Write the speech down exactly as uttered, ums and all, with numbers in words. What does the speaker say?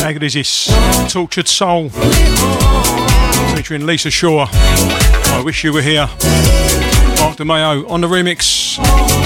How good is this? Tortured Soul, featuring Lisa Shaw. I wish you were here. Mark DeMeo on the remix.